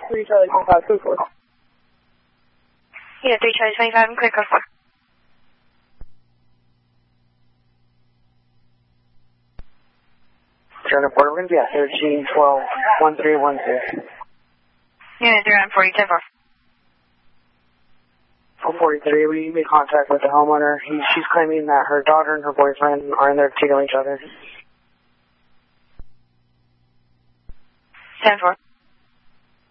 3 Charlie 25, quick call. Yeah, 3 Charlie 25, quick call. Turner Porter Wind, yeah, 13, 12, 1310. Unit 3 on 40, 10 4. 443, we made contact with the homeowner. She's claiming that her daughter and her boyfriend are in there tickling each other. 10 4.